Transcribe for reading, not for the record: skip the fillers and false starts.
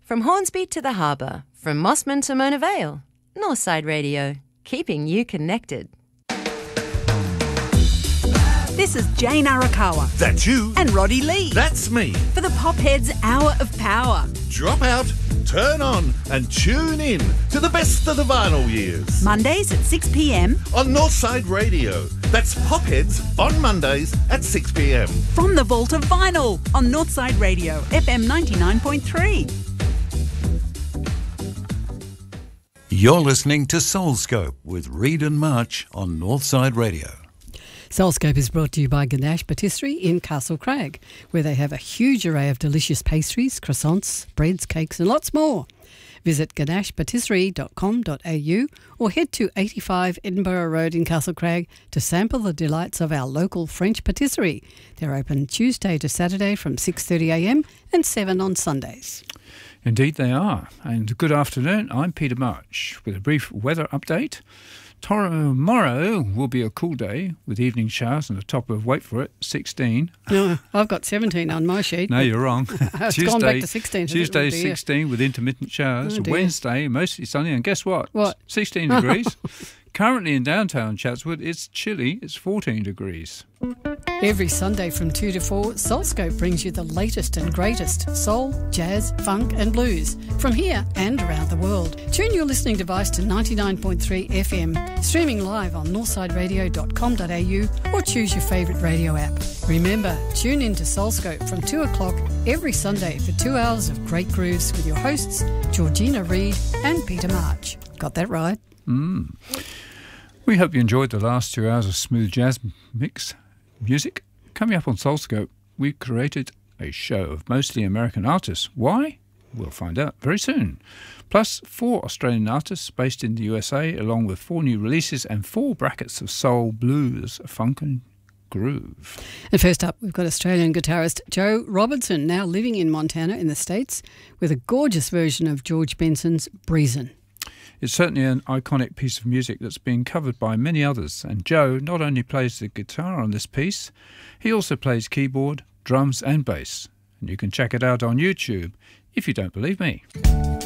From Hornsby to the Harbour, from Mossman to Mona Vale, Northside Radio, keeping you connected. This is Jane Arakawa. That's you. And Roddy Lee. That's me. For the Popheads Hour of Power. Drop out, turn on and tune in to the best of the vinyl years. Mondays at 6 p.m. on Northside Radio. That's Popheads on Mondays at 6 p.m. From the Vault of Vinyl on Northside Radio, FM 99.3. You're listening to Soulscope with Reed and March on Northside Radio. Soulscope is brought to you by Ganache Patisserie in Castle Crag, where they have a huge array of delicious pastries, croissants, breads, cakes and lots more. Visit ganachepatisserie.com.au or head to 85 Edinburgh Road in Castle Crag to sample the delights of our local French patisserie. They're open Tuesday to Saturday from 6:30am and 7 on Sundays. Indeed they are. And good afternoon, I'm Peter March with a brief weather update. Tomorrow will be a cool day with evening showers and a top of, wait for it, 16. No, I've got 17 on my sheet. No, you're wrong. It's gone back to 16. Tuesday 16 with intermittent showers. Wednesday mostly sunny, and guess what? What? 16 degrees. Currently in downtown Chatswood, it's chilly. It's 14 degrees. Every Sunday from 2 to 4, Soulscope brings you the latest and greatest soul, jazz, funk and blues from here and around the world. Tune your listening device to 99.3 FM, streaming live on northsideradio.com.au or choose your favourite radio app. Remember, tune in to Soulscope from 2 o'clock every Sunday for 2 hours of great grooves with your hosts, Georgina Reed and Peter March. Got that right? We hope you enjoyed the last 2 hours of smooth jazz mix music. Coming up on Soulscope, we created a show of mostly American artists. Why? We'll find out very soon. Plus 4 Australian artists based in the USA, along with 4 new releases and 4 brackets of soul, blues, funk and groove. And first up, we've got Australian guitarist Joe Robertson, now living in Montana in the States, with a gorgeous version of George Benson's Breezin'. It's certainly an iconic piece of music that's been covered by many others, and Joe not only plays the guitar on this piece, he also plays keyboard, drums and bass. And you can check it out on YouTube if you don't believe me.